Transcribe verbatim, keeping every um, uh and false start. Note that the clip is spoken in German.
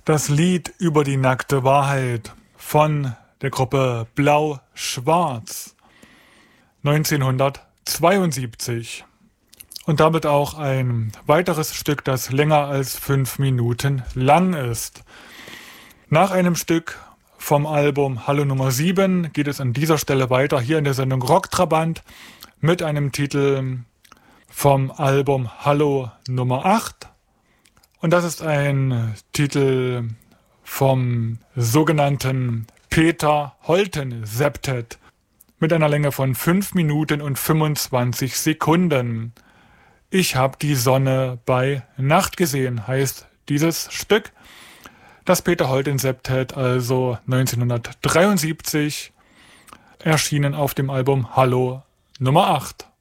Das Lied über die nackte Wahrheit von der Gruppe Blau-Schwarz neunzehnhundertzweiundsiebzig. Und damit auch ein weiteres Stück, das länger als fünf Minuten lang ist. Nach einem Stück vom Album Hallo Nummer sieben geht es an dieser Stelle weiter, hier in der Sendung Rocktrabant, mit einem Titel vom Album Hallo Nummer acht. Und das ist ein Titel vom sogenannten Peter Holten Septet mit einer Länge von fünf Minuten und fünfundzwanzig Sekunden. Ich hab die Sonne bei Nacht gesehen, heißt dieses Stück. Das Peter Holten Septet, also neunzehnhundertdreiundsiebzig, erschienen auf dem Album Hallo Nummer acht.